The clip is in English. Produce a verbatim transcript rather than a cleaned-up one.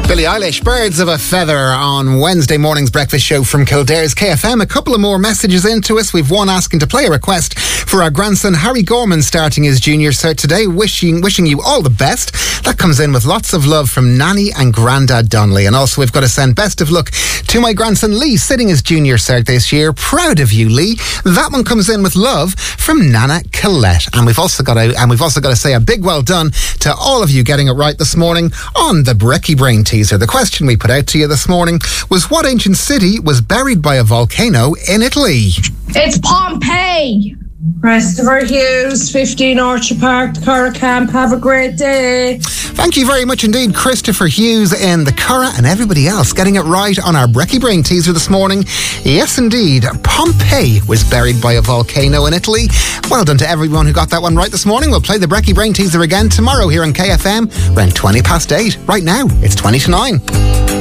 Billie Eilish, Birds of a Feather on Wednesday morning's breakfast show from Kildare's K F M. A couple of more messages into us. We've one asking to play a request for our grandson Harry Gorman starting his junior cert today. Wishing wishing you all the best. That comes in with lots of love from Nanny and Grandad Donnelly. And also we've got to send best of luck to my grandson Lee sitting his junior cert this year. Proud of you, Lee. That one comes in with love from Nana Colette. And we've also got to and we've also got to say a big well done to all of you getting it right this morning on the Brekkie Brain teaser. The question we put out to you this morning was, what ancient city was buried by a volcano in Italy? It's Pompeii. Christopher Hughes, fifteen Orchard Park, the Curragh Camp. Have a great day. Thank you very much indeed, Christopher Hughes in the Curragh, and everybody else getting it right on our Brekkie Brain teaser this morning. Yes, indeed, Pompeii was buried by a volcano in Italy. Well done to everyone who got that one right this morning. We'll play the Brekkie Brain teaser again tomorrow here on K F M around twenty past eight. Right now, it's twenty to nine.